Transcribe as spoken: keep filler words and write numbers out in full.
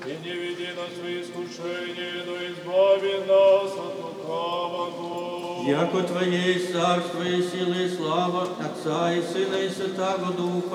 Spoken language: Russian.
И не веди нас в искушение, но избави нас от лукавого. Яко Твое есть царство и сила и слава Отца и Сына и Святаго Духа,